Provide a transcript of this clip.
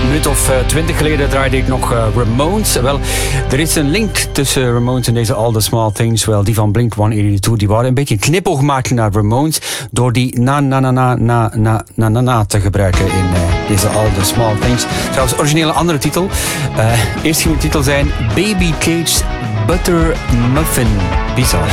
minuut of 20 geleden draaide ik nog Ramones. Wel, er is een link tussen Ramones en deze All the Small Things. Wel, die van Blink-182, die waren een beetje een knipoog maken naar Ramones door die na te gebruiken in deze All the Small Things. Trouwens, originele andere titel. Eerst ging de titel zijn Baby Cage's Butter Muffin. Bizar.